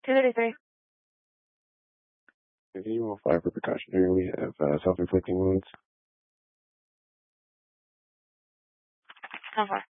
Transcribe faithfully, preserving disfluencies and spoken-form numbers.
two thirty-three. If you will fly for precautionary, we have uh, self-inflicting wounds. How far?